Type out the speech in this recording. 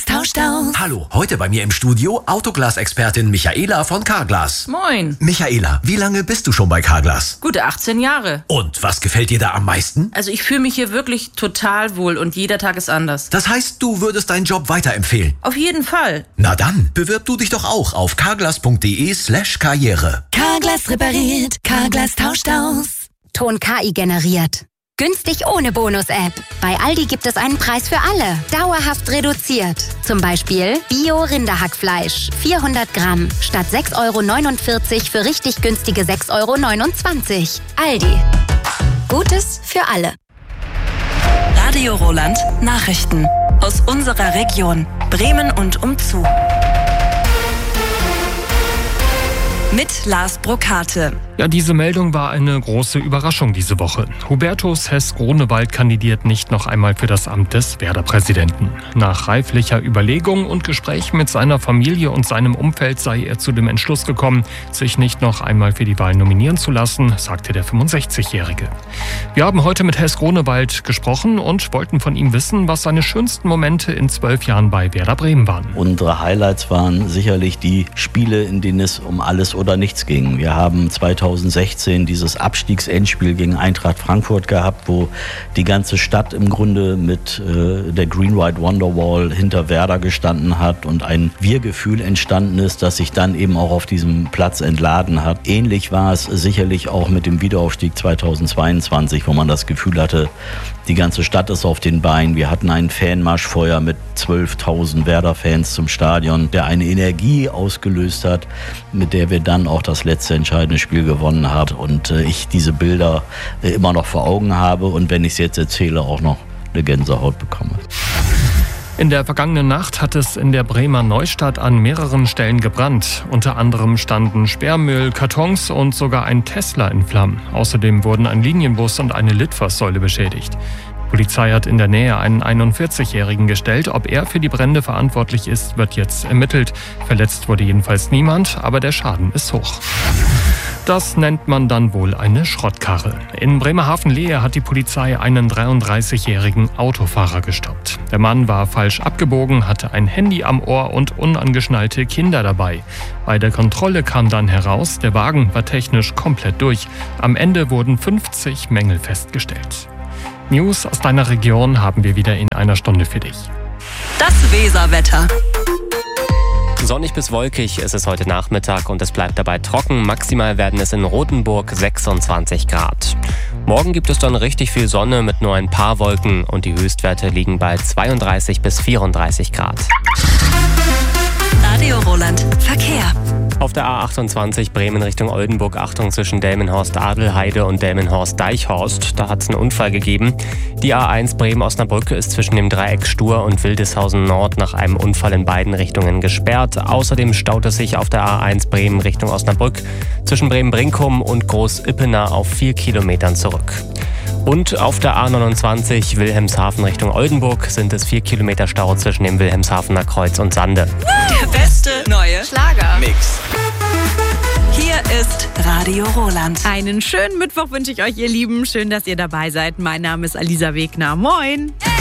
Carglass tauscht aus. Hallo, heute bei mir im Studio Autoglas-Expertin Michaela von Carglass. Moin. Michaela, wie lange bist du schon bei Carglass? Gute 18 Jahre. Und was gefällt dir da am meisten? Also ich fühle mich hier wirklich total wohl und jeder Tag ist anders. Das heißt, du würdest deinen Job weiterempfehlen? Auf jeden Fall. Na dann, bewirb du dich doch auch auf carglass.de/karriere. Carglass repariert, Carglass tauscht aus. Ton KI generiert. Günstig ohne Bonus-App. Bei Aldi gibt es einen Preis für alle. Dauerhaft reduziert. Zum Beispiel Bio-Rinderhackfleisch. 400 Gramm. Statt 6,49 € für richtig günstige 6,29 €. Aldi. Gutes für alle. Radio Roland Nachrichten. Aus unserer Region. Bremen und umzu. Mit Lars Brokate. Ja, diese Meldung war eine große Überraschung diese Woche. Hubertus Hess-Grunewald kandidiert nicht noch einmal für das Amt des Werder-Präsidenten. Nach reiflicher Überlegung und Gespräch mit seiner Familie und seinem Umfeld sei er zu dem Entschluss gekommen, sich nicht noch einmal für die Wahl nominieren zu lassen, sagte der 65-Jährige. Wir haben heute mit Hess-Grunewald gesprochen und wollten von ihm wissen, was seine schönsten Momente in 12 Jahren bei Werder Bremen waren. Unsere Highlights waren sicherlich die Spiele, in denen es um alles oder nichts ging. Wir haben 2016 dieses Abstiegsendspiel gegen Eintracht Frankfurt gehabt, wo die ganze Stadt im Grunde mit der Green White Wonderwall hinter Werder gestanden hat und ein Wir-Gefühl entstanden ist, das sich dann eben auch auf diesem Platz entladen hat. Ähnlich war es sicherlich auch mit dem Wiederaufstieg 2022, wo man das Gefühl hatte, die ganze Stadt ist auf den Beinen. Wir hatten einen Fanmarschfeuer mit 12.000 Werder-Fans zum Stadion, der eine Energie ausgelöst hat, mit der wir dann auch das letzte entscheidende Spiel gewonnen haben. Und ich diese Bilder immer noch vor Augen habe und wenn ich es jetzt erzähle, auch noch eine Gänsehaut bekomme. In der vergangenen Nacht hat es in der Bremer Neustadt an mehreren Stellen gebrannt. Unter anderem standen Sperrmüll, Kartons und sogar ein Tesla in Flammen. Außerdem wurden ein Linienbus und eine Litfaßsäule beschädigt. Die Polizei hat in der Nähe einen 41-Jährigen gestellt. Ob er für die Brände verantwortlich ist, wird jetzt ermittelt. Verletzt wurde jedenfalls niemand, aber der Schaden ist hoch. Das nennt man dann wohl eine Schrottkarre. In Bremerhaven-Lehe hat die Polizei einen 33-jährigen Autofahrer gestoppt. Der Mann war falsch abgebogen, hatte ein Handy am Ohr und unangeschnallte Kinder dabei. Bei der Kontrolle kam dann heraus, der Wagen war technisch komplett durch. Am Ende wurden 50 Mängel festgestellt. News aus deiner Region haben wir wieder in einer Stunde für dich. Das Weserwetter. Sonnig bis wolkig ist es heute Nachmittag und es bleibt dabei trocken. Maximal werden es in Rothenburg 26 Grad. Morgen gibt es dann richtig viel Sonne mit nur ein paar Wolken und die Höchstwerte liegen bei 32 bis 34 Grad. Radio Roland Verkehr. Auf der A28 Bremen Richtung Oldenburg, Achtung zwischen Delmenhorst-Adelheide und Delmenhorst-Deichhorst. Da hat es einen Unfall gegeben. Die A1 Bremen-Osnabrück ist zwischen dem Dreieck Stur und Wildeshausen Nord nach einem Unfall in beiden Richtungen gesperrt. Außerdem staut es sich auf der A1 Bremen Richtung Osnabrück zwischen Bremen-Brinkum und Groß-Ippener auf 4 Kilometern zurück. Und auf der A29 Wilhelmshaven Richtung Oldenburg sind es 4 Kilometer Stau zwischen dem Wilhelmshavener Kreuz und Sande. Der beste neue Schlager-Mix. Hier ist Radio Roland. Einen schönen Mittwoch wünsche ich euch, ihr Lieben. Schön, dass ihr dabei seid. Mein Name ist Alisa Wegner. Moin!